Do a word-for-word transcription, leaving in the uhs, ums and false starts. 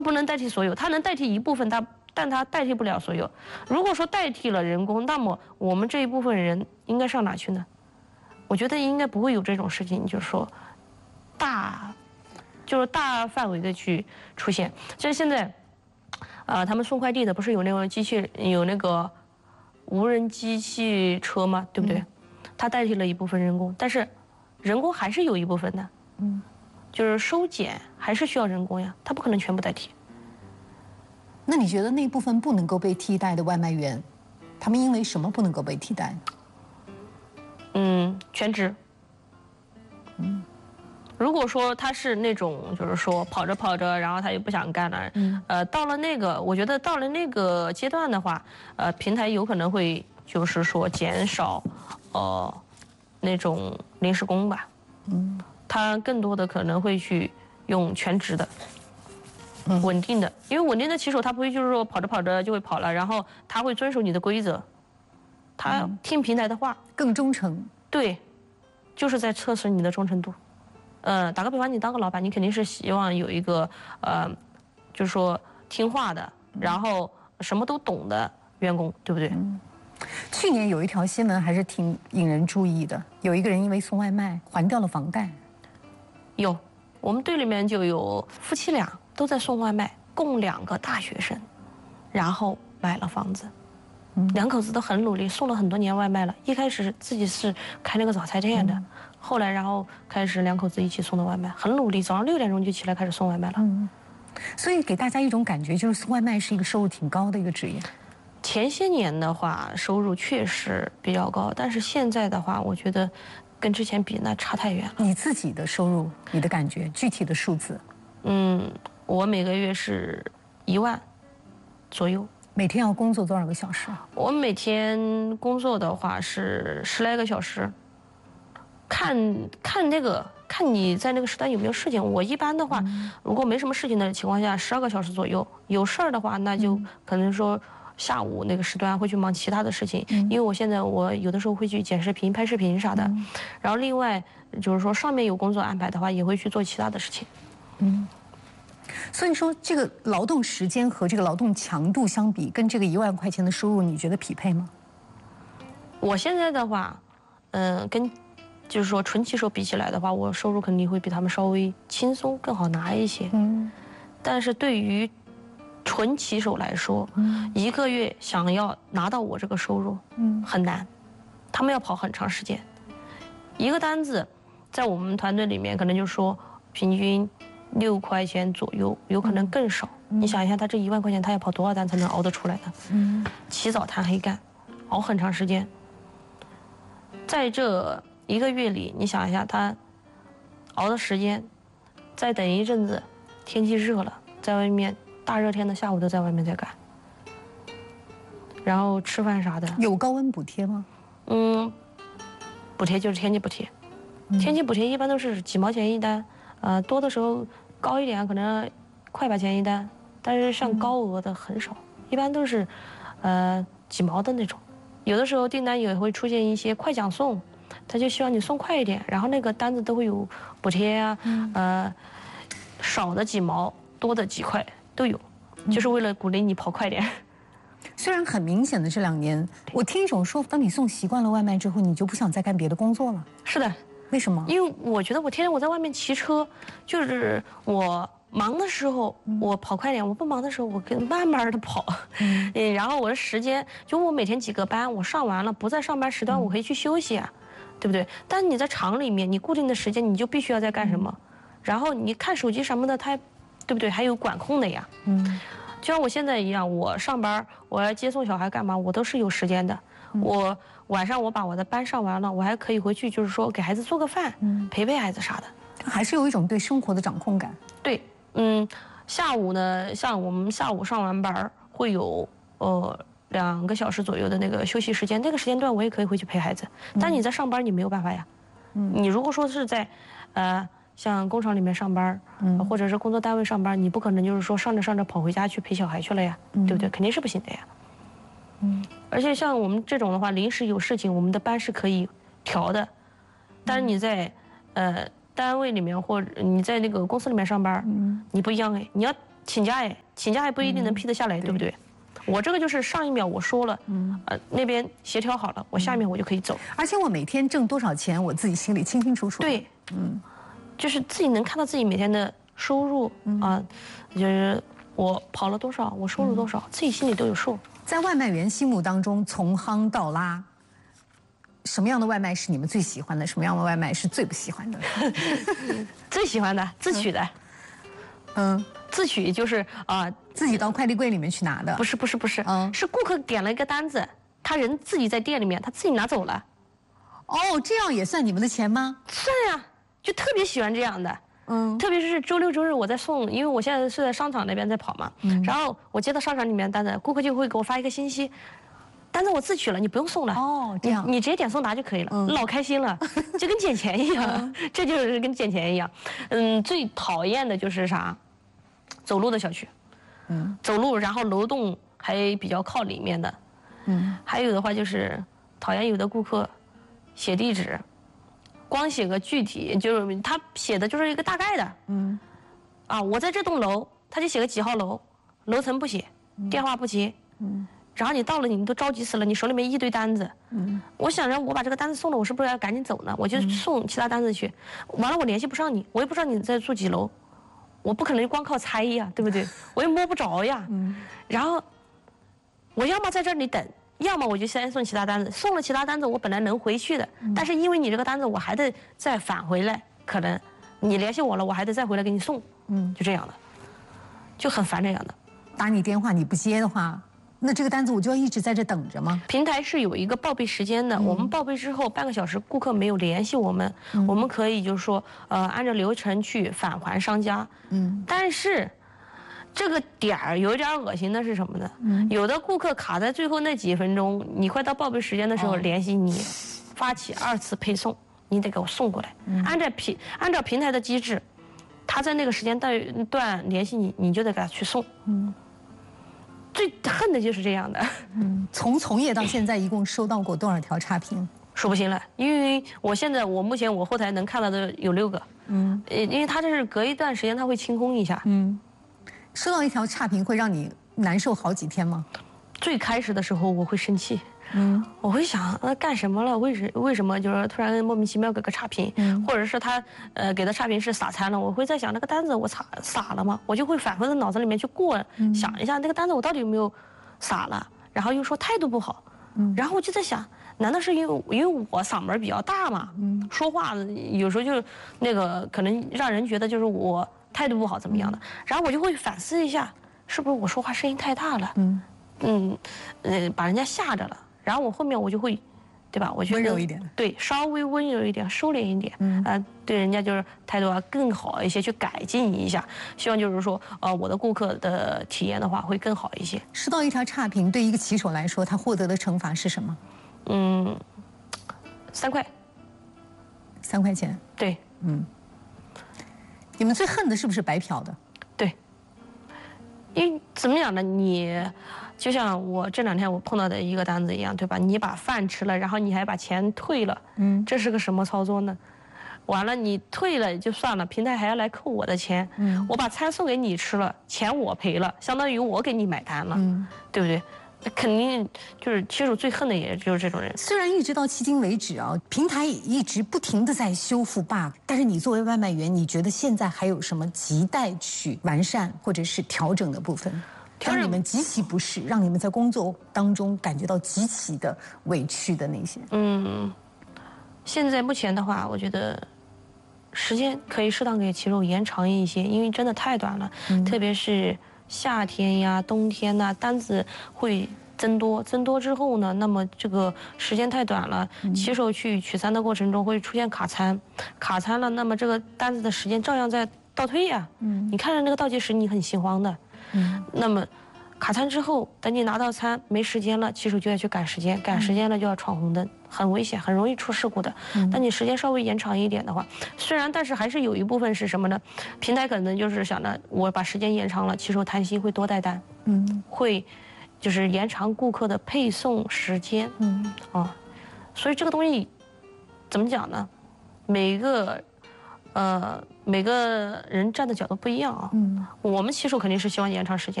不能代替所有，它能代替一部分，它但它代替不了所有。如果说代替了人工，那么我们这一部分人应该上哪去呢？我觉得应该不会有这种事情，就是说大，就是大范围的去出现。就是现在，啊、呃，他们送快递的不是有那个机器，有那个无人机器车吗？对不对？嗯、它代替了一部分人工，但是人工还是有一部分的。嗯。就是收捡还是需要人工呀，它不可能全部代替。 那你觉得那部分不能够被替代的外卖员，他们因为什么不能够被替代呢？ 嗯，全职。嗯，如果说他是那种就是说跑着跑着，然后他又不想干了，嗯，呃，到了那个，我觉得到了那个阶段的话，呃，平台有可能会就是说减少，呃，那种临时工吧。嗯。他更多的可能会去用全职的、稳定的，因为稳定的骑手他不会就是说跑着跑着就会跑了，然后他会遵守你的规则，他听平台的话， 更忠诚。 对，就是在测试你的忠诚度。呃，打个比方，你当个老板，你肯定是希望有一个呃，就是说听话的，然后什么都懂的员工，对不对？嗯。 去年有一条新闻还是挺引人注意的，有一个人因为送外卖还掉了房贷。 有，我们队里面就有夫妻俩都在送外卖，供两个大学生，然后买了房子。嗯，两口子都很努力，送了很多年外卖了。一开始自己是开那个早餐店的，嗯、后来然后开始两口子一起送的外卖，很努力，早上六点钟就起来开始送外卖了。嗯， 所以给大家一种感觉，就是送外卖是一个收入挺高的一个职业。 前些年的话，收入确实比较高，但是现在的话，我觉得跟之前比那差太远了。 你自己的收入，你的感觉，具体的数字？ 嗯，我每个月是一万左右。 每天要工作多少个小时？ 我每天工作的话是十来个小时，看看那个看你在那个时段有没有事情。我一般的话，嗯、如果没什么事情的情况下，十二个小时左右；有事儿的话，那就可能说下午那个时段会去忙其他的事情。嗯、因为我现在我有的时候会去剪视频、拍视频啥的，嗯、然后另外就是说上面有工作安排的话，也会去做其他的事情。嗯。 所以说，这个劳动时间和这个劳动强度相比，跟这个一万块钱的收入，你觉得匹配吗？ 我现在的话，嗯、呃，跟就是说纯骑手比起来的话，我收入肯定会比他们稍微轻松、更好拿一些。嗯。但是对于纯骑手来说，嗯、一个月想要拿到我这个收入，嗯，很难，他们要跑很长时间。一个单子，在我们团队里面，可能就是说平均六块钱左右，有可能更少。嗯、你想一下，他这一万块钱，他要跑多少单才能熬得出来呢？嗯，起早贪黑干，熬很长时间。在这一个月里，你想一下，他熬的时间，再等一阵子，天气热了，在外面大热天的下午都在外面在干，然后吃饭啥的。 有高温补贴吗？ 嗯，补贴就是天气补贴，嗯、天气补贴一般都是几毛钱一单。呃，多的时候高一点，可能快把钱一单，但是像高额的很少，嗯、一般都是，呃，几毛的那种。有的时候订单也会出现一些快奖送，他就希望你送快一点，然后那个单子都会有补贴啊，嗯、呃，少的几毛，多的几块都有，就是为了鼓励你跑快点。 虽然很明显的这两年，我听一种说，当你送习惯了外卖之后，你就不想再干别的工作了。 是的。 为什么？ 因为我觉得我天天我在外面骑车，就是我忙的时候我跑快点，我不忙的时候我跟慢慢的跑。嗯，然后我的时间就我每天几个班，我上完了不在上班时段，我可以去休息啊，对不对？但你在厂里面，你固定的时间你就必须要在干什么，然后你看手机什么的，它，对不对？还有管控的呀。嗯，就像我现在一样，我上班我要接送小孩干嘛，我都是有时间的。我晚上我把我的班上完了，我还可以回去，就是说给孩子做个饭，嗯、陪陪孩子啥的， 还是有一种对生活的掌控感。 对，嗯，下午呢，像我们下午上完班会有呃两个小时左右的那个休息时间，那个时间段我也可以回去陪孩子。但你在上班，你没有办法呀。嗯，你如果说是在，呃，像工厂里面上班，嗯、或者是工作单位上班，你不可能就是说上着上着跑回家去陪小孩去了呀，嗯、对不对？肯定是不行的呀。嗯，而且像我们这种的话，临时有事情，我们的班是可以调的。但是你在呃单位里面或者你在那个公司里面上班，嗯、你不一样哎，你要请假哎，请假还不一定能批得下来，对不对？我这个就是上一秒我说了，嗯，呃，那边协调好了，我下面我就可以走。 而且我每天挣多少钱，我自己心里清清楚楚。 对，嗯，就是自己能看到自己每天的收入啊，就是我跑了多少，我收入多少，自己心里都有数。 在外卖员心目当中，从夯到拉，什么样的外卖是你们最喜欢的？什么样的外卖是最不喜欢的？ 最喜欢的自取的，嗯。自取就是啊、呃， 自己到快递柜里面去拿的。 不是不是不是，嗯，是顾客点了一个单子，他人自己在店里面，他自己拿走了。 哦，这样也算你们的钱吗？ 算呀，就特别喜欢这样的。嗯，特别是周六周日我在送，因为我现在是在商场那边在跑嘛。嗯。然后我接到商场里面的单子，顾客就会给我发一个信息，单子我自取了，你不用送了。 哦，这样。 你, 你直接点送达就可以了，嗯、老开心了，就跟捡钱一样，嗯、这就是跟捡钱一样。嗯，最讨厌的就是啥？走路的小区，嗯，走路，然后楼栋还比较靠里面的，嗯，还有的话就是讨厌有的顾客写地址，光写个具体，就是他写的就是一个大概的，嗯，啊，我在这栋楼，他就写个几号楼，楼层不写，电话不接，嗯，然后你到了你都着急死了，你手里面一堆单子，嗯，我想着我把这个单子送了，我是不是要赶紧走呢？我就送其他单子去，完了我联系不上你，我也不知道你在住几楼。我不可能光靠猜呀，对不对？我也摸不着呀。嗯。然后，我要么在这里等，要么我就先送其他单子。送了其他单子，我本来能回去的，嗯、但是因为你这个单子，我还得再返回来。可能你联系我了，我还得再回来给你送。嗯，就这样的，就很烦这样的。 打你电话你不接的话，那这个单子我就要一直在这等着吗？ 平台是有一个报备时间的，嗯、我们报备之后半个小时，顾客没有联系我们，嗯、我们可以就是说，呃，按照流程去返还商家。嗯，但是这个点儿有点恶心的是什么呢？嗯，有的顾客卡在最后那几分钟，你快到报备时间的时候联系你，发起二次配送，你得给我送过来。嗯、按照平按照平台的机制，他在那个时间段段联系你，你就得给他去送。嗯。最恨的就是这样的。 嗯，从从业到现在，一共收到过多少条差评？ 数不清了，因为我现在我目前我后台能看到的有六个。嗯，呃，因为他这是隔一段时间他会清空一下。嗯， 收到一条差评会让你难受好几天吗？ 最开始的时候我会生气。嗯，我会想，那干什么了？为什为什么就是突然莫名其妙给个差评？嗯，或者是他呃给的差评是撒餐了？我会在想，那个单子我撒撒了吗？我就会反复在脑子里面去过、嗯、想一下，那个单子我到底有没有撒了？然后又说态度不好，嗯，然后我就在想，难道是因为因为我嗓门比较大嘛？嗯，说话有时候就那个可能让人觉得就是我态度不好怎么样的？嗯、然后我就会反思一下，是不是我说话声音太大了？嗯嗯呃，把人家吓着了。然后我后面我就会，对吧？我觉得温柔一点， 对，稍微温柔一点，收敛一点，嗯，啊、呃，对人家就是态度要更好一些，去改进一下。希望就是说，呃，我的顾客的体验的话会更好一些。 收到一条差评，对一个骑手来说，他获得的惩罚是什么？ 嗯，三块， 三块钱。 对，嗯。 你们最恨的是不是白嫖的？ 对，因为怎么讲呢？你。就像我这两天我碰到的一个单子一样，对吧？你把饭吃了，然后你还把钱退了，嗯，这是个什么操作呢？完了，你退了就算了，平台还要来扣我的钱，嗯，我把餐送给你吃了，钱我赔了，相当于我给你买单了，嗯，对不对？那肯定就是骑手最恨的，也就是这种人。 虽然一直到迄今为止啊，平台一直不停地在修复 bug， 但是你作为外卖员，你觉得现在还有什么亟待去完善或者是调整的部分？让你们极其不适，让你们在工作当中感觉到极其的委屈的那些。嗯， 现在目前的话，我觉得时间可以适当给骑手延长一些，因为真的太短了。嗯、特别是夏天呀、冬天呐，单子会增多，增多之后呢，那么这个时间太短了，嗯、骑手去取餐的过程中会出现卡餐，卡餐了，那么这个单子的时间照样在倒退呀。嗯，你看着那个倒计时，你很心慌的。嗯，那么卡餐之后，等你拿到餐没时间了，骑手就要去赶时间，赶时间了就要闯红灯，很危险，很容易出事故的。嗯，但你时间稍微延长一点的话，虽然但是还是有一部分是什么呢？平台可能就是想着我把时间延长了，骑手贪心会多带单，嗯，会就是延长顾客的配送时间，嗯啊，所以这个东西怎么讲呢？每个呃，每个人站的角度不一样啊。嗯，我们骑手肯定是希望延长时间。